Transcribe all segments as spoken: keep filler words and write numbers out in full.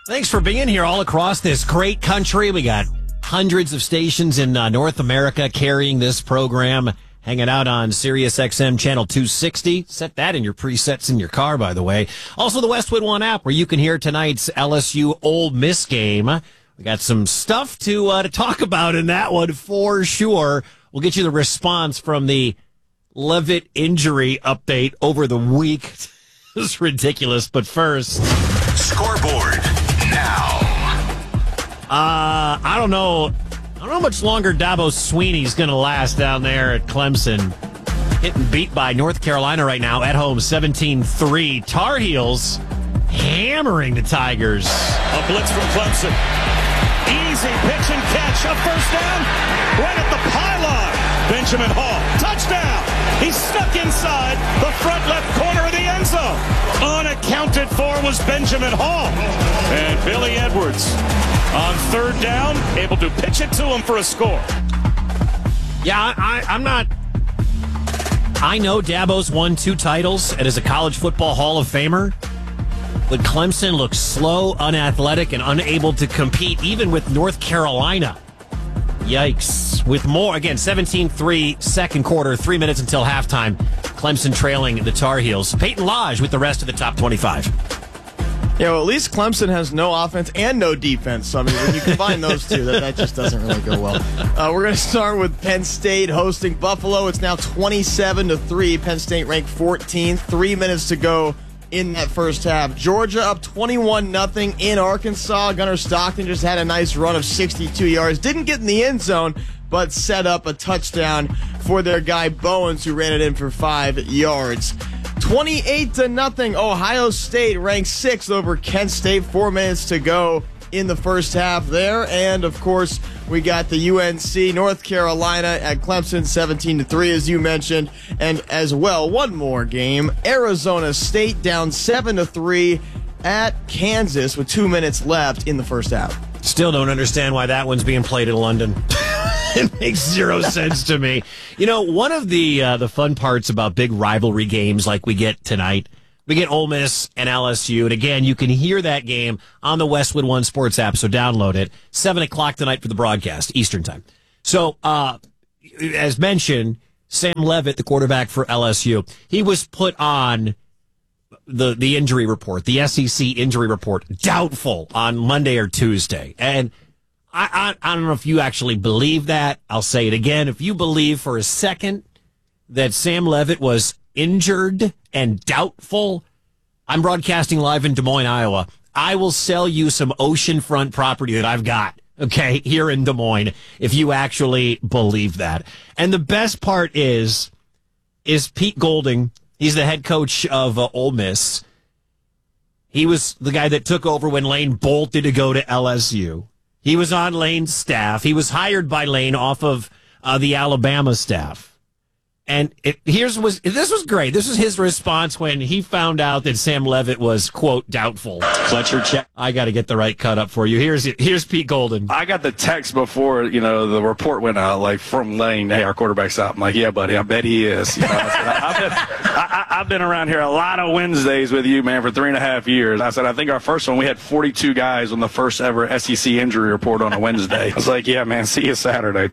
Thanks for being here all across this great country. We got hundreds of stations in uh, North America carrying this program, hanging out on Sirius X M channel two sixty. Set that in your presets in your car, by the way. Also, the Westwood One app, where you can hear tonight's L S U Ole Miss game. We got some stuff to uh, to talk about in that one for sure. We'll get you the response from the Levitt injury update over the week. It's ridiculous, but first... Scoreboard now. Uh, I don't know. I don't know how much longer Dabo Swinney's going to last down there at Clemson. Getting beat by North Carolina right now at home, seventeen three. Tar Heels hammering the Tigers. A blitz from Clemson. Easy pitch and catch. A first down right at the pylon. Benjamin Hall. Touchdown. He's stuck inside the front left corner of the end zone. Unaccounted for was Benjamin Hall. And Billy Edwards on third down, able to pitch it to him for a score. Yeah, I, I'm not... I know Dabo's won two titles and is a college football Hall of Famer, but Clemson looks slow, unathletic, and unable to compete even with North Carolina. Yikes. With more, again, seventeen three, second quarter, three minutes until halftime. Clemson trailing the Tar Heels. Peyton Lodge with the rest of the top twenty-five. Yeah, well, at least Clemson has no offense and no defense. So, I mean, when you combine those two, that, that just doesn't really go well. Uh, we're going to start with Penn State hosting Buffalo. It's now twenty-seven to three. Penn State ranked fourteenth. Three minutes to go in that first half. Georgia up twenty-one nothing in Arkansas. Gunnar Stockton just had a nice run of sixty-two yards. Didn't get in the end zone, but set up a touchdown for their guy Bowens, who ran it in for five yards. twenty-eight to nothing. Ohio State ranks sixth over Kent State. Four minutes to go in the first half there. And, of course, we got the U N C North Carolina at Clemson, seventeen to three, as you mentioned. And as well, one more game. Arizona State down seven to three at Kansas with two minutes left in the first half. Still don't understand why that one's being played in London. It makes zero sense to me. You know, one of the uh, the fun parts about big rivalry games like we get tonight, we get Ole Miss and L S U. And again, you can hear that game on the Westwood One Sports app, so download it. seven o'clock tonight for the broadcast, Eastern time. So, uh, as mentioned, Sam Levitt, the quarterback for L S U, he was put on the, the injury report, the S E C injury report, doubtful on Monday or Tuesday. And I, I, I don't know if you actually believe that. I'll say it again. If you believe for a second that Sam Levitt was injured and doubtful, I'm broadcasting live in Des Moines, Iowa. I will sell you some oceanfront property that I've got, okay, here in Des Moines, if you actually believe that. And the best part is, is Pete Golding. He's the head coach of uh, Ole Miss. He was the guy that took over when Lane bolted to go to L S U. He was on Lane's staff. He was hired by Lane off of uh, the Alabama staff. And it, here's was this was great. This was his response when he found out that Sam Levitt was, quote, doubtful. Fletcher check. I got to get the right cut up for you. Here's here's Pete Golden. I got the text before, you know, the report went out, like, from Lane, hey, our quarterback's out. I'm like, yeah, buddy, I bet he is. You know, I said, I've, been, I, I've been around here a lot of Wednesdays with you, man, for three and a half years. I said, I think our first one, we had forty-two guys on the first ever S E C injury report on a Wednesday. I was like, yeah, man, see you Saturday.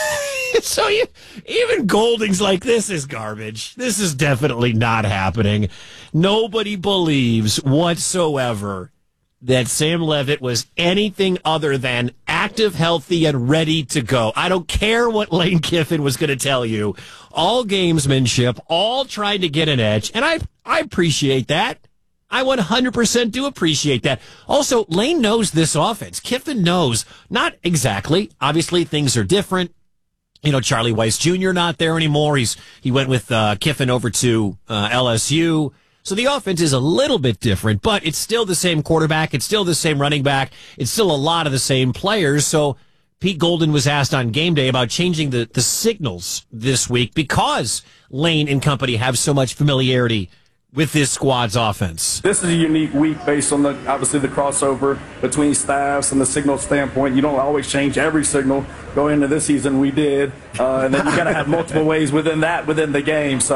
So you, even Golding's like, this is garbage. This is definitely not happening. Nobody believes whatsoever that Sam Levitt was anything other than active, healthy, and ready to go. I don't care what Lane Kiffin was going to tell you. All gamesmanship, all trying to get an edge, and I, I appreciate that. I one hundred percent do appreciate that. Also, Lane knows this offense. Kiffin knows. Not exactly. Obviously, things are different. You know, Charlie Weiss Junior not there anymore. He's he went with uh, Kiffin over to uh, L S U. So the offense is a little bit different, but it's still the same quarterback. It's still the same running back. It's still a lot of the same players. So Pete Golden was asked on game day about changing the, the signals this week because Lane and company have so much familiarity with this squad's offense. This is a unique week based on the obviously the crossover between staffs and the signal standpoint. You don't always change every signal. Going into this season, we did, uh, and then you got to have multiple ways within that within the game. So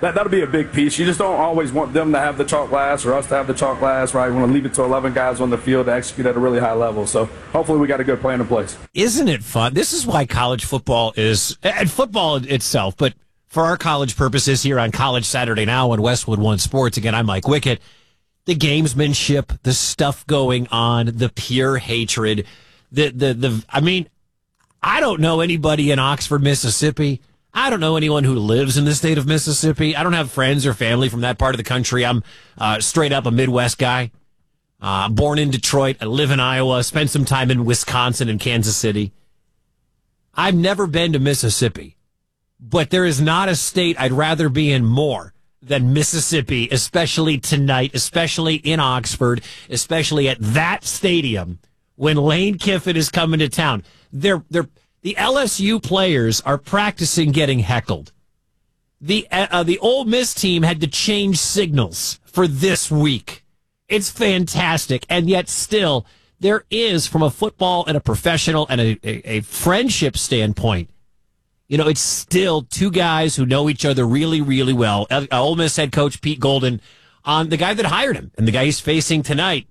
that, that'll be a big piece. You just don't always want them to have the chalk last or us to have the chalk last, right? You want to leave it to eleven guys on the field to execute at a really high level. So hopefully we got a good plan in place. Isn't it fun? This is why college football is, and football itself, but for our college purposes here on College Saturday Now on Westwood One Sports, again, I'm Mike Wickett. The gamesmanship, the stuff going on, the pure hatred, the, the, the, I mean, I don't know anybody in Oxford, Mississippi. I don't know anyone who lives in the state of Mississippi. I don't have friends or family from that part of the country. I'm uh, straight up a Midwest guy. Uh, born in Detroit. I live in Iowa. Spent some time in Wisconsin and Kansas City. I've never been to Mississippi, but there is not a state I'd rather be in more than Mississippi, especially tonight, especially in Oxford, especially at that stadium when Lane Kiffin is coming to town. They're, they're, the L S U players are practicing getting heckled. The, uh, the Ole Miss team had to change signals for this week. It's fantastic. And yet still, there is, from a football and a professional and a, a, a friendship standpoint, you know, it's still two guys who know each other really, really well. Uh, Ole Miss head coach Pete Golden on the guy that hired him and the guy he's facing tonight.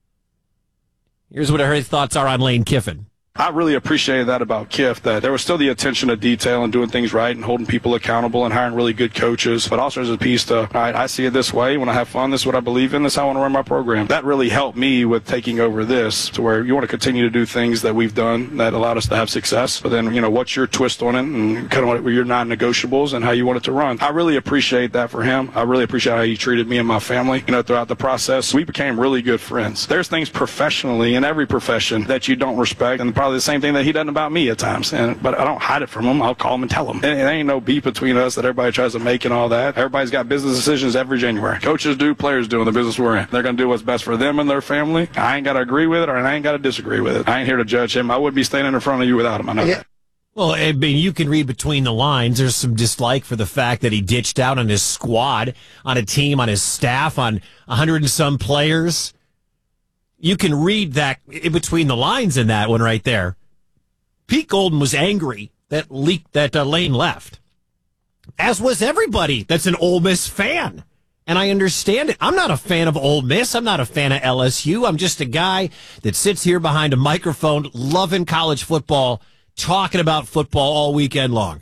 Here's what her thoughts are on Lane Kiffin. I really appreciated that about Kiff, that there was still the attention to detail and doing things right and holding people accountable and hiring really good coaches. But also there's a piece to, all right, I see it this way. When I have fun, this is what I believe in. This is how I want to run my program. That really helped me with taking over this to where you want to continue to do things that we've done that allowed us to have success. But then, you know, what's your twist on it and kind of what your non-negotiables and how you want it to run. I really appreciate that for him. I really appreciate how he treated me and my family, you know, throughout the process. We became really good friends. There's things professionally in every profession that you don't respect, and probably the same thing that he doesn't about me at times, and but I don't hide it from him. I'll call him and tell him. There ain't no beef between us that everybody tries to make and all that. Everybody's got business decisions every January. Coaches do, players do in the business we're in. They're going to do what's best for them and their family. I ain't got to agree with it, or I ain't got to disagree with it. I ain't here to judge him. I wouldn't be standing in front of you without him. I know yeah. that. Well, I mean, you can read between the lines. There's some dislike for the fact that he ditched out on his squad, on a team, on his staff, on a hundred and some players. You can read that in between the lines in that one right there. Pete Golden was angry that leaked that uh, Lane left, as was everybody that's an Ole Miss fan. And I understand it. I'm not a fan of Ole Miss. I'm not a fan of L S U. I'm just a guy that sits here behind a microphone, loving college football, talking about football all weekend long.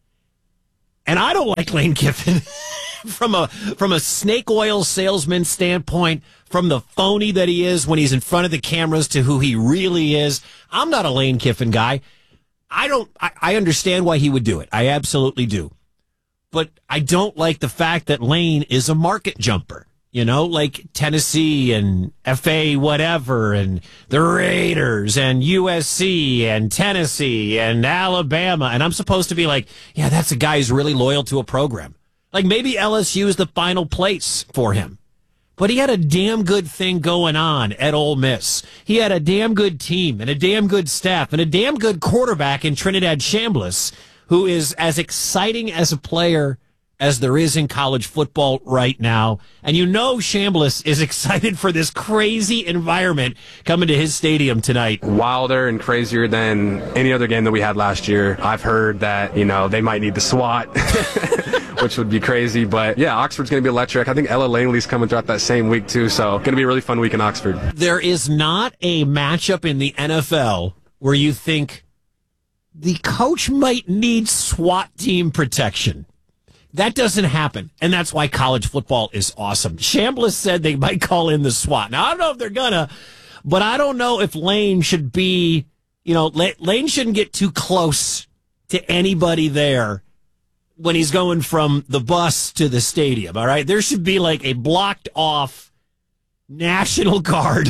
And I don't like Lane Kiffin from a from a snake oil salesman standpoint, from the phony that he is when he's in front of the cameras to who he really is. I'm not a Lane Kiffin guy. I don't, I, I understand why he would do it. I absolutely do. But I don't like the fact that Lane is a market jumper, you know, like Tennessee and F A whatever and the Raiders and U S C and Tennessee and Alabama. And I'm supposed to be like, yeah, that's a guy who's really loyal to a program. Like maybe L S U is the final place for him. But he had a damn good thing going on at Ole Miss. He had a damn good team and a damn good staff and a damn good quarterback in Trinidad Chambliss, who is as exciting as a player as there is in college football right now. And you know Chambliss is excited for this crazy environment coming to his stadium tonight. Wilder and crazier than any other game that we had last year. I've heard that, you know, they might need the SWAT, which would be crazy. But, yeah, Oxford's going to be electric. I think Ella Langley's coming throughout that same week, too. So going to be a really fun week in Oxford. There is not a matchup in the N F L where you think the coach might need SWAT team protection. That doesn't happen, and that's why college football is awesome. Chambliss said they might call in the SWAT. Now, I don't know if they're gonna, but I don't know if Lane should be, you know, Lane shouldn't get too close to anybody there when he's going from the bus to the stadium, all right? There should be like a blocked-off National Guard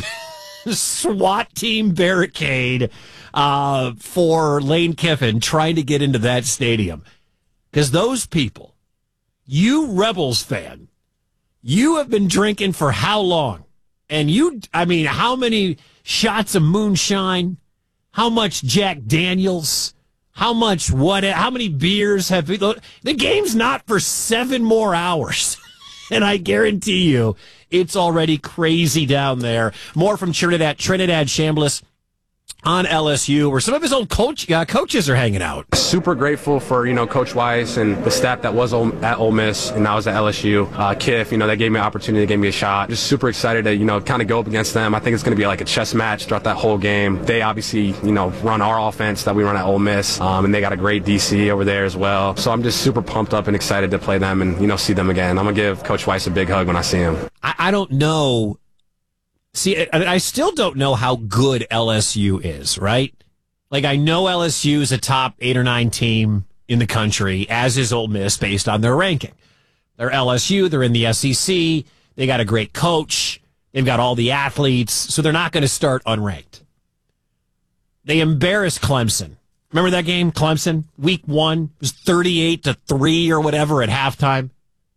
SWAT team barricade uh, for Lane Kiffin trying to get into that stadium. Because those people, you Rebels fan, you have been drinking for how long? And you, I mean, how many shots of moonshine? How much Jack Daniels? How much what? How many beers have you? The game's not for seven more hours. And I guarantee you, it's already crazy down there. More from Trinidad, Trinidad Chambliss on L S U, where some of his old coach uh, coaches are hanging out. Super grateful for, you know, Coach Weiss and the staff that was at Ole Miss and now is at L S U. Uh, Kiff, you know, they gave me an opportunity, they gave me a shot. Just super excited to, you know, kind of go up against them. I think it's going to be like a chess match throughout that whole game. They obviously, you know, run our offense that we run at Ole Miss, um, and they got a great D C over there as well. So I'm just super pumped up and excited to play them and, you know, see them again. I'm going to give Coach Weiss a big hug when I see him. I, I don't know. See, I, I still don't know how good L S U is, right? Like, I know L S U is a top eight or nine team in the country, as is Ole Miss based on their ranking. They're L S U. They're in the S E C. They got a great coach. They've got all the athletes, so they're not going to start unranked. They embarrassed Clemson. Remember that game, Clemson? Week one it was thirty-eight to three or whatever at halftime.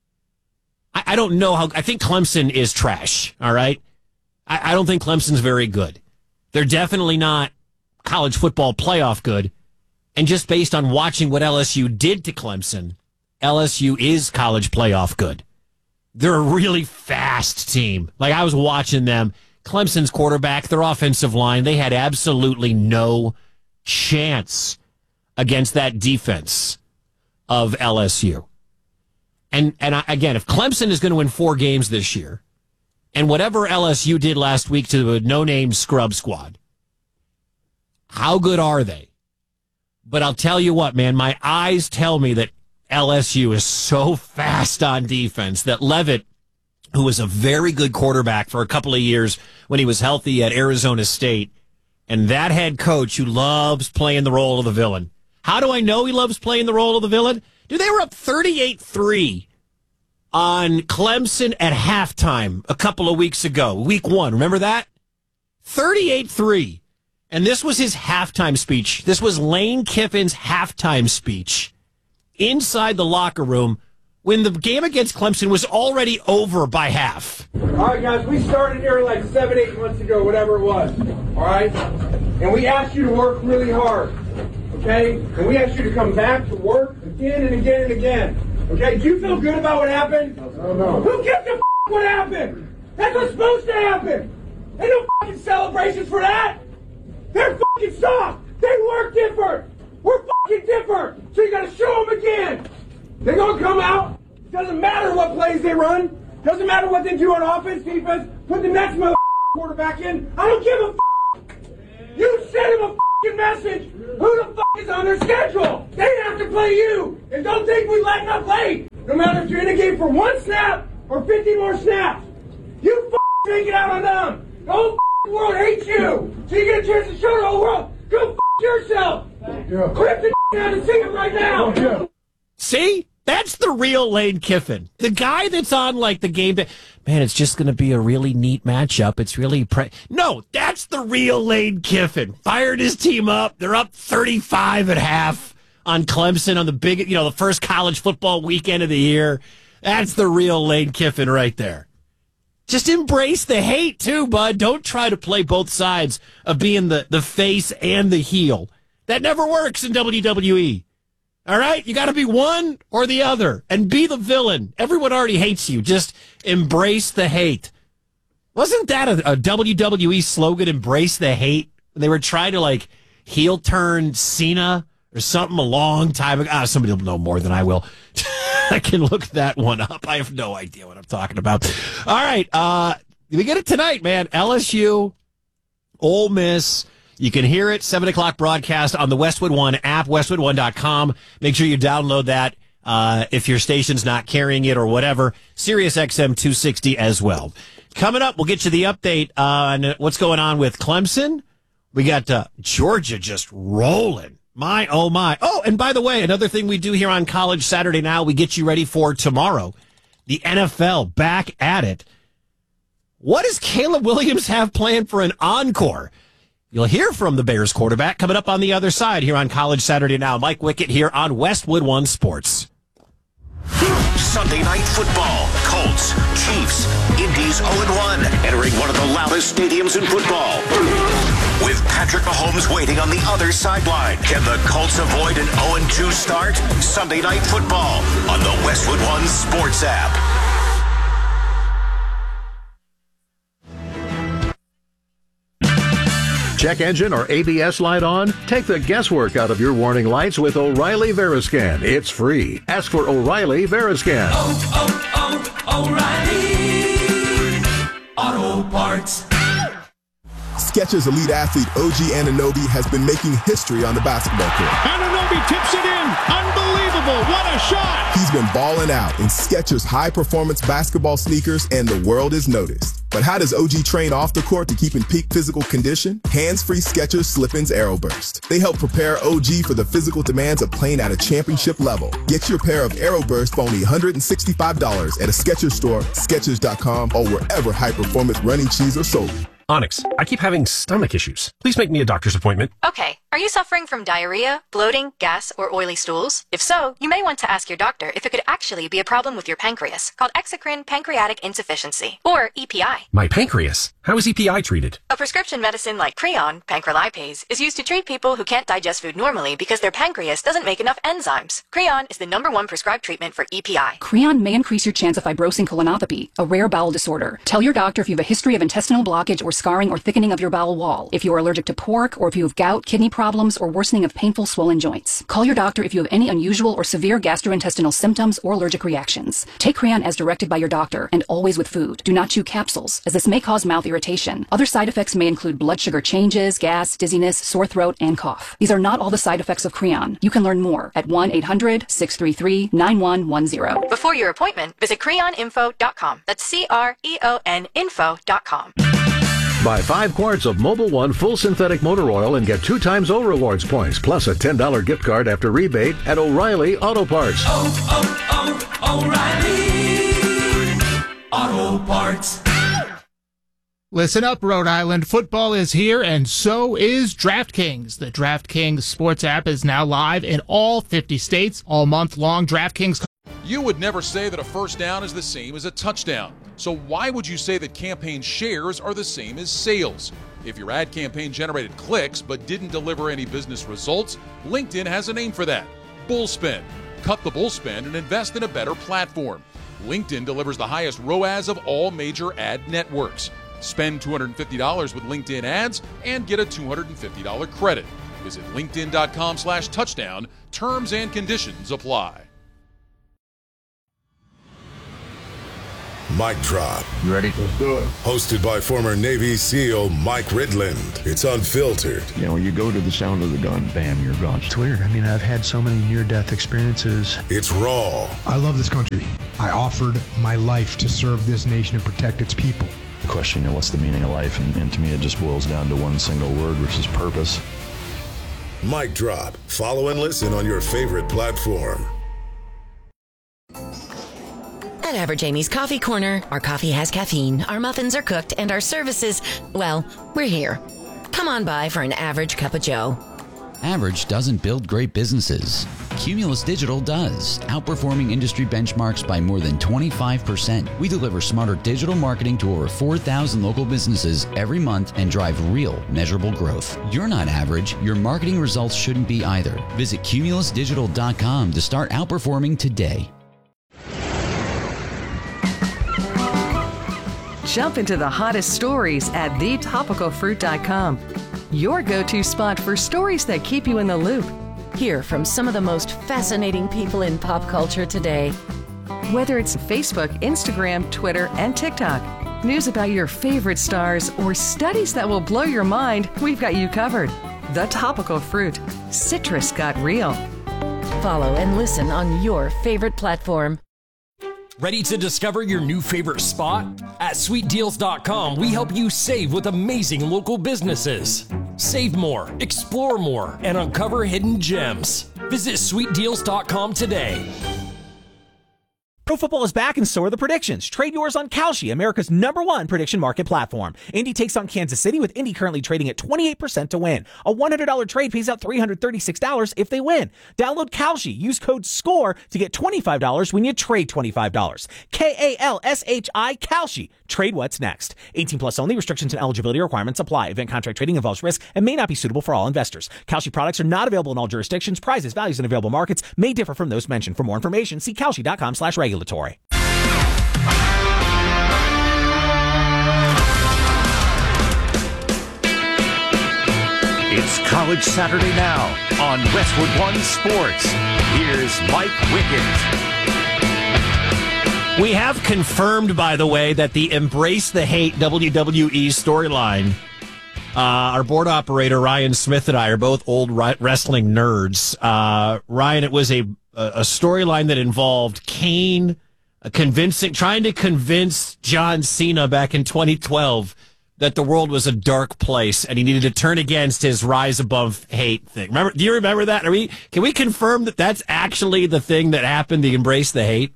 I, I don't know how. I think Clemson is trash, all right? I, I don't think Clemson's very good. They're definitely not college football playoff good. And just based on watching what L S U did to Clemson, L S U is college playoff good. They're a really fast team. Like, I was watching them. Clemson's quarterback, their offensive line, they had absolutely no chance against that defense of L S U. And and I, again, if Clemson is going to win four games this year, and whatever L S U did last week to the no-name scrub squad, how good are they? But I'll tell you what, man, my eyes tell me that L S U is so fast on defense that Leavitt, who was a very good quarterback for a couple of years when he was healthy at Arizona State, and that head coach who loves playing the role of the villain. How do I know he loves playing the role of the villain? Dude, they were up thirty-eight three on Clemson at halftime a couple of weeks ago, week one. Remember that? thirty-eight three. And this was his halftime speech. This was Lane Kiffin's halftime speech inside the locker room when the game against Clemson was already over by half. All right, guys, we started here like seven, eight months ago, whatever it was, all right? And we asked you to work really hard, okay? And we asked you to come back to work again and again and again, okay? Do you feel good about what happened? No, no. Who gives a f*** what happened? That's what's supposed to happen. Ain't no f***ing celebrations for that. They're f***ing soft. They work different. We're f***ing different. So you gotta show them again. They're gonna come out. Doesn't matter what plays they run. Doesn't matter what they do on offense, defense. Put the next mother quarterback in. I don't give a f***. You send them a f***ing message. Who the f*** is on their schedule? They have to play you. And don't think we lighten up late. No matter if you're in a game for one snap or fifty more snaps. You f*** take it out on them. The whole f***ing world hates you. So you get a chance to show the whole world. Go f*** yourself. Yeah. Clip the out and sing it right now. Yeah. See? That's the real Lane Kiffin. The guy that's on, like, the game. That, man, it's just going to be a really neat matchup. It's really... Pre- no, that's the real Lane Kiffin. Fired his team up. They're up thirty-five at half on Clemson on the big, you know, the first college football weekend of the year. That's the real Lane Kiffin right there. Just embrace the hate, too, bud. Don't try to play both sides of being the, the face and the heel. That never works in W W E. All right? You got to be one or the other and be the villain. Everyone already hates you. Just embrace the hate. Wasn't that a, a W W E slogan, embrace the hate? They were trying to, like, heel turn Cena or something a long time ago. Ah, somebody will know more than I will. I can look that one up. I have no idea what I'm talking about. All right. Uh, we get it tonight, man. L S U, Ole Miss. You can hear it, seven o'clock broadcast on the Westwood One app, westwood one dot com. Make sure you download that uh, if your station's not carrying it or whatever. Sirius X M two sixty as well. Coming up, we'll get you the update on what's going on with Clemson. We got uh, Georgia just rolling. My, oh, my. Oh, and by the way, another thing we do here on College Saturday Now, we get you ready for tomorrow. The N F L back at it. What does Caleb Williams have planned for an encore? You'll hear from the Bears quarterback coming up on the other side here on College Saturday Now. Mike Wickett here on Westwood One Sports. Sunday Night Football. Colts, Chiefs, Indy's oh and one, entering one of the loudest stadiums in football. With Patrick Mahomes waiting on the other sideline. Can the Colts avoid an oh and two start? Sunday Night Football on the Westwood One Sports app. Check engine or A B S light on? Take the guesswork out of your warning lights with O'Reilly Veriscan. It's free. Ask for O'Reilly Veriscan. Oh, oh, oh, O'Reilly Auto Parts. Skechers elite athlete O G Anunoby has been making history on the basketball court. Anunoby tips it in. Unbelievable. What a shot. He's been balling out in Skechers high-performance basketball sneakers, and the world is noticed. But how does O G train off the court to keep in peak physical condition? Hands-free Skechers Slip-ins Aeroburst. They help prepare O G for the physical demands of playing at a championship level. Get your pair of Aeroburst for only one hundred sixty-five dollars at a Skechers store, Skechers dot com, or wherever high-performance running shoes are sold. Onyx, I keep having stomach issues. Please make me a doctor's appointment. Okay. Are you suffering from diarrhea, bloating, gas, or oily stools? If so, you may want to ask your doctor if it could actually be a problem with your pancreas, called exocrine pancreatic insufficiency, or E P I. My pancreas? How is E P I treated? A prescription medicine like Creon, pancrelipase, is used to treat people who can't digest food normally because their pancreas doesn't make enough enzymes. Creon is the number one prescribed treatment for E P I. Creon may increase your chance of fibrosing colonopathy, a rare bowel disorder. Tell your doctor if you have a history of intestinal blockage or scarring or thickening of your bowel wall, if you are allergic to pork, or if you have gout, kidney problems, or worsening of painful swollen joints. Call your doctor if you have any unusual or severe gastrointestinal symptoms or allergic reactions. Take Creon as directed by your doctor, and always with food. Do not chew capsules, as this may cause mouth irritation. Other side effects may include blood sugar changes, gas, dizziness, sore throat, and cough. These are not all the side effects of Creon. You can learn more at one eight hundred, six three three, nine one one zero. Before your appointment, visit creon info dot com. That's C R E O N info dot com. Buy five quarts of Mobil One full synthetic motor oil and get two times O Rewards points, plus a ten dollars gift card after rebate at O'Reilly Auto Parts. Oh, oh, oh, O'Reilly Auto Parts. Listen up, Rhode Island. Football is here, and so is DraftKings. The DraftKings sports app is now live in all fifty states. All month long, DraftKings... You would never say that a first down is the same as a touchdown. So why would you say that campaign shares are the same as sales? If your ad campaign generated clicks but didn't deliver any business results, LinkedIn has a name for that. Bullspend. Cut the bullspend and invest in a better platform. LinkedIn delivers the highest R O A S of all major ad networks. Spend two hundred fifty dollars with LinkedIn ads and get a two hundred fifty dollars credit. Visit linkedin.com slash touchdown. Terms and conditions apply. Mic Drop. You ready? Let's do it. Hosted by former Navy SEAL Mike Ridland. It's unfiltered. You know, when you go to the sound of the gun, bam, you're gone. It's weird. I mean, I've had so many near-death experiences. It's raw. I love this country. I offered my life to serve this nation and protect its people. The question, you know, what's the meaning of life? And, and to me, it just boils down to one single word, which is purpose. Mic Drop. Follow and listen on your favorite platform. At Average Amy's Coffee Corner, our coffee has caffeine, our muffins are cooked, and our services, well, we're here. Come on by for an average cup of joe. Average doesn't build great businesses. Cumulus Digital does, outperforming industry benchmarks by more than twenty-five percent. We deliver smarter digital marketing to over four thousand local businesses every month and drive real, measurable growth. You're not average. Your marketing results shouldn't be either. Visit cumulus digital dot com to start outperforming today. Jump into the hottest stories at the topical fruit dot com. Your go-to spot for stories that keep you in the loop. Hear from some of the most fascinating people in pop culture today. Whether it's Facebook, Instagram, Twitter, and TikTok, news about your favorite stars, or studies that will blow your mind, we've got you covered. The Topical Fruit. Citrus got real. Follow and listen on your favorite platform. Ready to discover your new favorite spot? At sweet deals dot com, we help you save with amazing local businesses. Save more, explore more, and uncover hidden gems. Visit sweet deals dot com today. Pro football is back, and so are the predictions. Trade yours on Kalshi, America's number one prediction market platform. Indy takes on Kansas City, with Indy currently trading at twenty-eight percent to win. A one hundred dollars trade pays out three hundred thirty-six dollars if they win. Download Kalshi. Use code SCORE to get twenty-five dollars when you trade twenty-five dollars. K A L S H I, Kalshi. Trade what's next. eighteen plus only. Restrictions and eligibility requirements apply. Event contract trading involves risk and may not be suitable for all investors. Kalshi products are not available in all jurisdictions. Prices, values, and available markets may differ from those mentioned. For more information, see kalshi dot com slash regulatory. College Saturday Now on Westwood One Sports. Here's Mike Wiggins. We have confirmed, by the way, that the Embrace the Hate W W E storyline, uh, our board operator Ryan Smith and I are both old ri- wrestling nerds. Uh, Ryan, it was a, a storyline that involved Kane convincing, trying to convince John Cena back in twenty twelve that the world was a dark place and he needed to turn against his rise above hate thing. Remember? Do you remember that? Are we? Can we confirm that that's actually the thing that happened? The Embrace the Hate.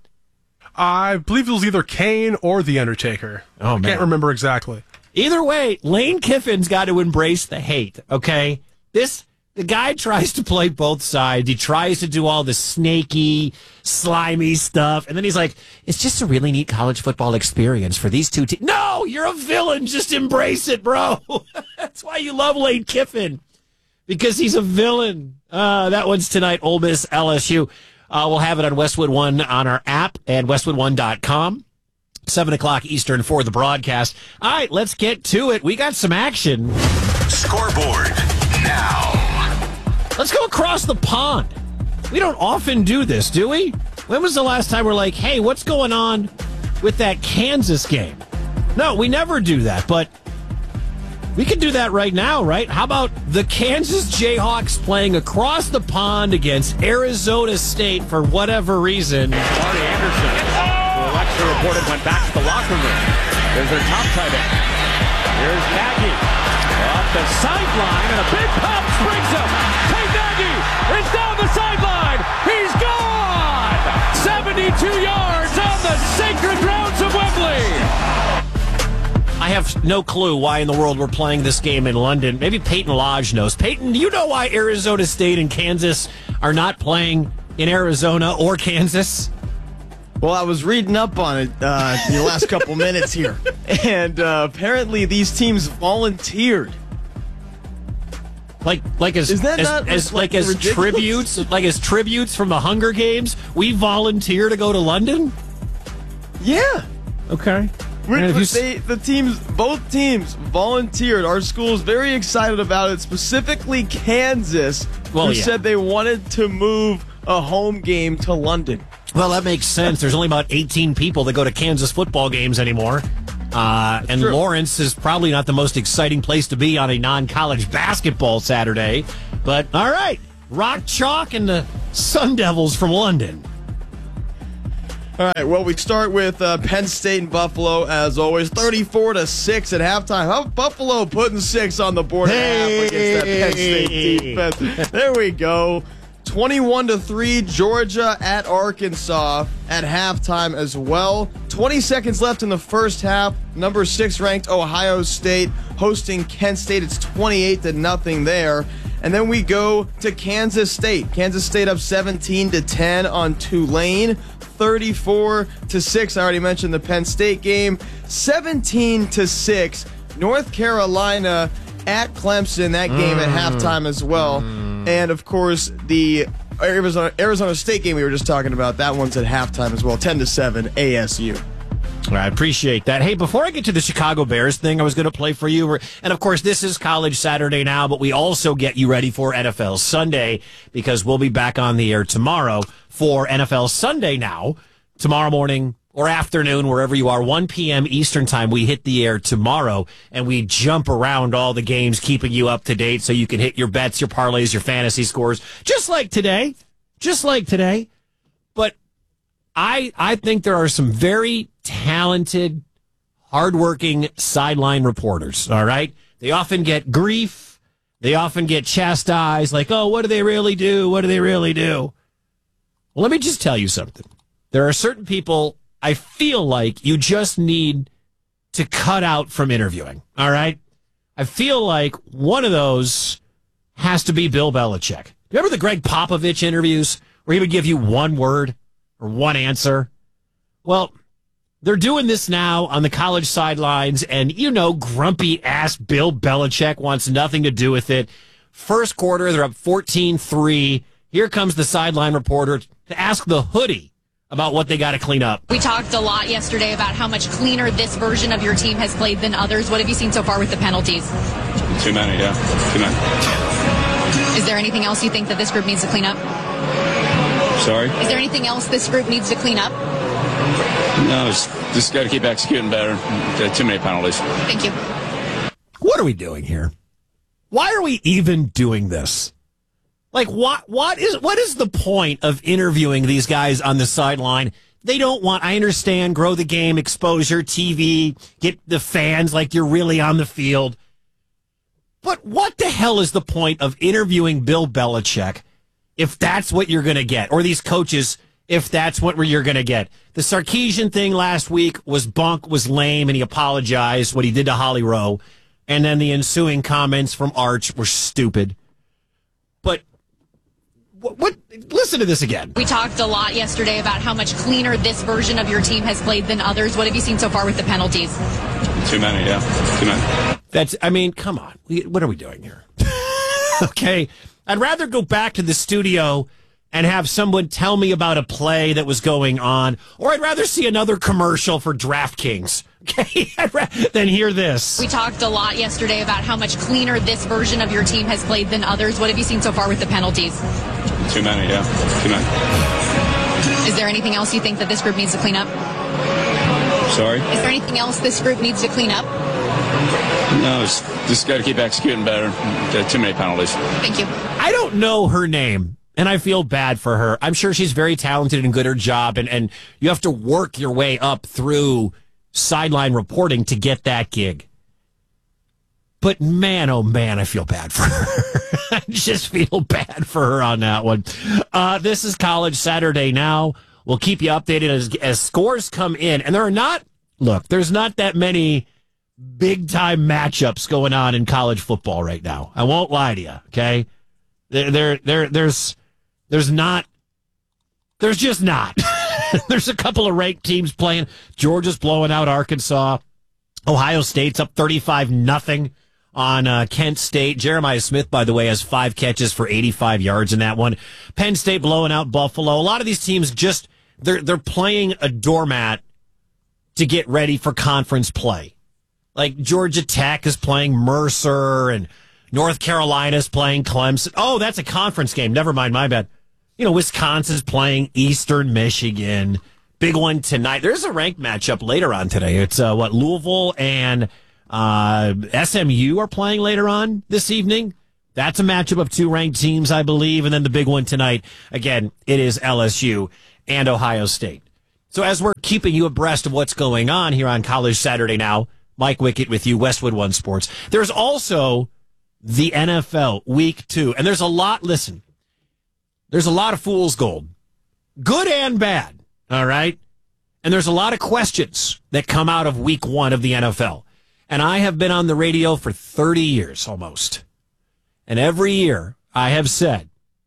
I believe it was either Kane or The Undertaker. Oh, man. I can't remember exactly. Either way, Lane Kiffin's got to embrace the hate, okay? This, the guy tries to play both sides. He tries to do all the snaky, slimy stuff. And then he's like, it's just a really neat college football experience for these two teams. No, you're a villain. Just embrace it, bro. That's why you love Lane Kiffin, because he's a villain. Uh, that one's tonight, Ole Miss L S U. Uh, we'll have it on Westwood One on our app and westwood one dot com. seven o'clock Eastern for the broadcast. All right, let's get to it. We got some action. Scoreboard now. Let's go across the pond. We don't often do this, do we? When was the last time we're like, hey, what's going on with that Kansas game? No, we never do that, but we can do that right now, right? How about the Kansas Jayhawks playing across the pond against Arizona State for whatever reason? Marty Anderson, who Alexa reported went back to the locker room. There's their top tight end. Here's Nagy. Off the sideline, and a big pop springs him. Tate Nagy is down the sideline. He's gone! seventy-two yards on the sacred grounds of Wembley. I have no clue why in the world we're playing this game in London. Maybe Peyton Lodge knows. Peyton, do you know why Arizona State and Kansas are not playing in Arizona or Kansas? Well, I was reading up on it uh, in the last couple minutes here, and uh, apparently these teams volunteered. Like, like as, Is that as, not as like as ridiculous? tributes, like as tributes from the Hunger Games, we volunteer to go to London. Yeah. Okay. We're, And if you they, the teams, both teams volunteered. Our school is very excited about it, specifically Kansas, Well, who yeah. said they wanted to move a home game to London. Well, that makes sense. There's only about eighteen people that go to Kansas football games anymore. Uh, and true. Lawrence is probably not the most exciting place to be on a non-college basketball Saturday. But, all right, Rock Chalk and the Sun Devils from London. All right, well, we start with uh, Penn State and Buffalo, as always, thirty-four to six at halftime. How Buffalo putting six on the board Hey! at half against that Penn State defense. There we go. twenty-one to three, Georgia at Arkansas at halftime as well. twenty seconds left in the first half. Number six ranked Ohio State hosting Kent State. It's twenty-eight to nothing there. And then we go to Kansas State. Kansas State up seventeen to ten on Tulane. thirty-four to six. I already mentioned the Penn State game. seventeen to six. North Carolina at Clemson. That game mm. at halftime as well. Mm. And of course, the Arizona, Arizona State game we were just talking about. That one's at halftime as well. ten to seven A S U. I appreciate that. Hey, before I get to the Chicago Bears thing I was going to play for you, and of course this is College Saturday Now, but we also get you ready for N F L Sunday, because we'll be back on the air tomorrow for N F L Sunday Now. Tomorrow morning or afternoon, wherever you are, one p.m. Eastern time, we hit the air tomorrow, and we jump around all the games, keeping you up to date so you can hit your bets, your parlays, your fantasy scores, just like today, just like today. But I I think there are some very talented, hardworking sideline reporters, all right? They often get grief. They often get chastised, like, oh, what do they really do? What do they really do? Well, let me just tell you something. There are certain people I feel like you just need to cut out from interviewing, all right? I feel like one of those has to be Bill Belichick. Remember the Greg Popovich interviews where he would give you one word or one answer? Well, they're doing this now on the college sidelines, and, you know, grumpy-ass Bill Belichick wants nothing to do with it. First quarter, they're up fourteen three. Here comes the sideline reporter to ask the hoodie about what they got to clean up. We talked a lot yesterday about how much cleaner this version of your team has played than others. What have you seen so far with the penalties? Too many, yeah. Too many. Is there anything else you think that this group needs to clean up? Sorry? Is there anything else this group needs to clean up? No, just, just got to keep executing better. Got too many penalties. Thank you. What are we doing here? Why are we even doing this? Like, what? What is what is the point of interviewing these guys on the sideline? They don't want, I understand, grow the game, exposure, T V, get the fans like you're really on the field. But what the hell is the point of interviewing Bill Belichick if that's what you're going to get? Or these coaches, if that's what you're going to get? The Sarkisian thing last week was bunk, was lame, and he apologized what he did to Holly Rowe. And then the ensuing comments from Arch were stupid. But what, what? Listen to this again. We talked a lot yesterday about how much cleaner this version of your team has played than others. What have you seen so far with the penalties? Too many, yeah. Too many. That's, I mean, come on. What are we doing here? Okay. I'd rather go back to the studio and have someone tell me about a play that was going on, or I'd rather see another commercial for DraftKings. Okay, then hear this. We talked a lot yesterday about how much cleaner this version of your team has played than others. What have you seen so far with the penalties? Too many, yeah. Too many. Is there anything else you think that this group needs to clean up? Sorry? Is there anything else this group needs to clean up? No, just, just got to keep executing better. Got too many penalties. Thank you. I don't know her name, and I feel bad for her. I'm sure she's very talented and good at her job, and, and you have to work your way up through sideline reporting to get that gig. But man, oh man, I feel bad for her. I just feel bad for her on that one. Uh, this is College Saturday Now. We'll keep you updated as, as scores come in. And there are not, look, there's not that many big-time matchups going on in college football right now. I won't lie to you, okay? There, there, there, there's, there's not, there's just not. There's a couple of ranked teams playing. Georgia's blowing out Arkansas. Ohio State's up thirty-five nothing on uh, Kent State. Jeremiah Smith, by the way, has five catches for eighty-five yards in that one. Penn State blowing out Buffalo. A lot of these teams just, they're they're playing a doormat to get ready for conference play. Like Georgia Tech is playing Mercer and North Carolina's playing Clemson. Oh, that's a conference game. Never mind, my bad. You know, Wisconsin's playing Eastern Michigan. Big one tonight. There's a ranked matchup later on today. It's uh, what, Louisville and uh, S M U are playing later on this evening. That's a matchup of two ranked teams, I believe. And then the big one tonight, again, it is L S U and Ohio State. So as we're keeping you abreast of what's going on here on College Saturday Now, Mike Wickett with you, Westwood One Sports. There's also the N F L Week Two, and there's a lot. Listen. There's a lot of fool's gold, good and bad, all right? And there's a lot of questions that come out of week one of the N F L. And I have been on the radio for thirty years almost. And every year I have said,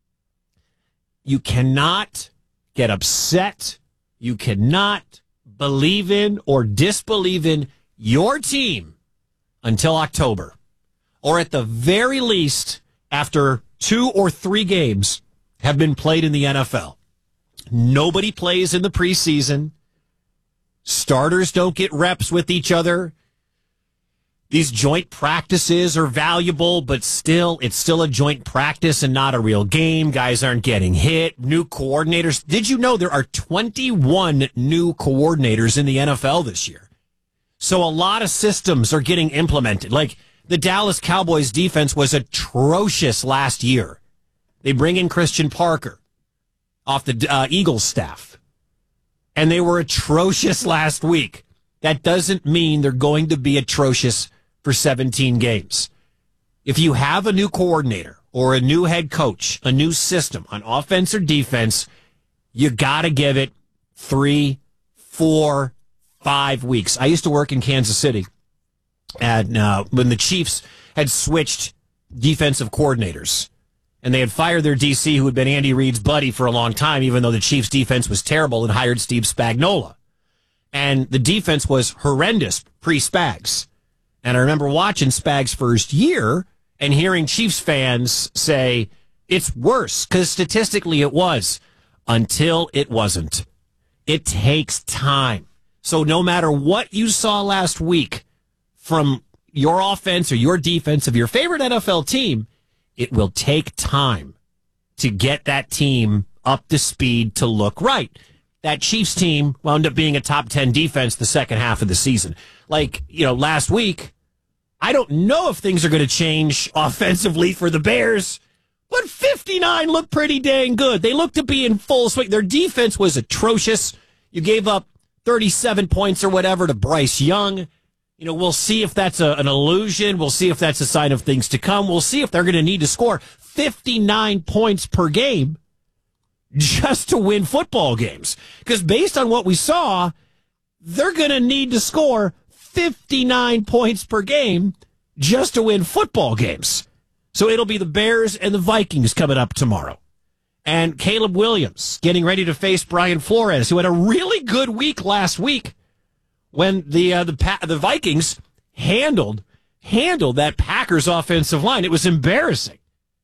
you cannot get upset, you cannot believe in or disbelieve in your team until October. Or at the very least, after two or three games have been played in the N F L. Nobody plays in the preseason. Starters don't get reps with each other. These joint practices are valuable, but still, it's still a joint practice and not a real game. Guys aren't getting hit. New coordinators. Did you know there are twenty-one new coordinators in the N F L this year? So a lot of systems are getting implemented. Like the Dallas Cowboys defense was atrocious last year. They bring in Christian Parker off the uh, Eagles staff, and they were atrocious last week. That doesn't mean they're going to be atrocious for seventeen games. If you have a new coordinator or a new head coach, a new system on offense or defense, you got to give it three, four, five weeks. I used to work in Kansas City, and uh, when the Chiefs had switched defensive coordinators, and they had fired their D C, who had been Andy Reid's buddy for a long time, even though the Chiefs' defense was terrible, and hired Steve Spagnuolo. And the defense was horrendous pre-Spags. And I remember watching Spags' first year and hearing Chiefs fans say, it's worse, because statistically it was, until it wasn't. It takes time. So no matter what you saw last week from your offense or your defense of your favorite N F L team, It will take time to get that team up to speed to look right. That Chiefs team wound up being a top ten defense the second half of the season. Like, you know, last week, I don't know if things are going to change offensively for the Bears, but fifty-nine looked pretty dang good. They looked to be in full swing. Their defense was atrocious. You gave up thirty-seven points or whatever to Bryce Young. You know, we'll see if that's a, an illusion. We'll see if that's a sign of things to come. We'll see if they're going to need to score fifty-nine points per game just to win football games. Because based on what we saw, they're going to need to score fifty-nine points per game just to win football games. So it'll be the Bears and the Vikings coming up tomorrow. And Caleb Williams getting ready to face Brian Flores, who had a really good week last week when the uh, the the Vikings handled handled that Packers offensive line. It was embarrassing.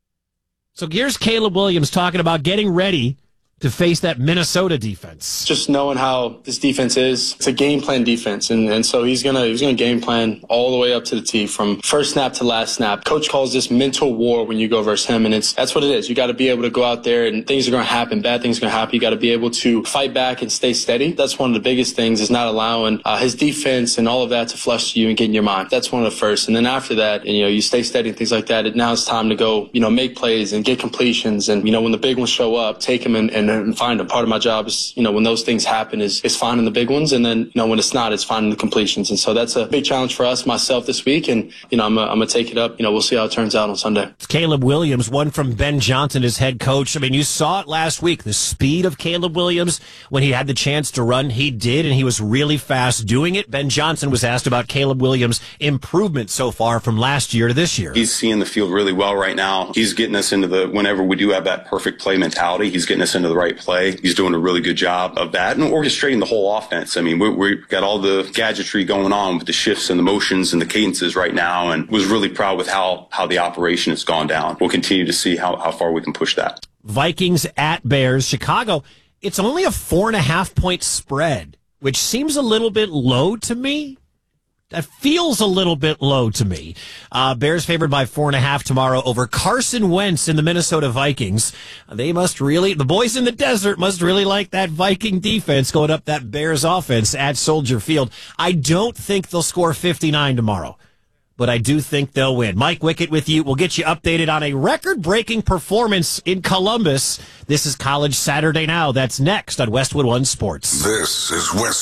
So here's Caleb Williams talking about getting ready to face that Minnesota defense. Just knowing how this defense is, it's a game plan defense, and, and so he's gonna he's gonna game plan all the way up to the T from first snap to last snap. Coach calls this mental war when you go versus him, and it's that's what it is. You got to be able to go out there, and things are gonna happen, bad things are gonna happen. You got to be able to fight back and stay steady. That's one of the biggest things, is not allowing uh, his defense and all of that to flush to you and get in your mind. That's one of the first, and then after that, and, you know, you stay steady and things like that. It, now it's time to go, you know, make plays and get completions, and you know, when the big ones show up, take them and, and and find them. Part of my job is, you know, when those things happen is, is finding the big ones. And then, you know, when it's not, it's finding the completions. And so that's a big challenge for us, myself this week. And, you know, I'm going to take it up. You know, we'll see how it turns out on Sunday. It's Caleb Williams, one from Ben Johnson as head coach. I mean, you saw it last week, the speed of Caleb Williams when he had the chance to run. He did, and he was really fast doing it. Ben Johnson was asked about Caleb Williams' improvement so far from last year to this year. He's seeing the field really well right now. He's getting us into the, whenever we do have that perfect play mentality, he's getting us into the right play. He's doing a really good job of that and orchestrating the whole offense. I mean, we, we've got all the gadgetry going on with the shifts and the motions and the cadences right now, and was really proud with how, how the operation has gone down. We'll continue to see how, how far we can push that. Vikings at Bears. Chicago, it's only a four and a half point spread, which seems a little bit low to me. That feels a little bit low to me. Uh, Bears favored by four and a half tomorrow over Carson Wentz and the Minnesota Vikings. They must really, the boys in the desert must really like that Viking defense going up that Bears offense at Soldier Field. I don't think they'll score fifty-nine tomorrow, but I do think they'll win. Mike Wickett with you. We'll get you updated on a record-breaking performance in Columbus. This is College Saturday Now. That's next on Westwood One Sports. This is West.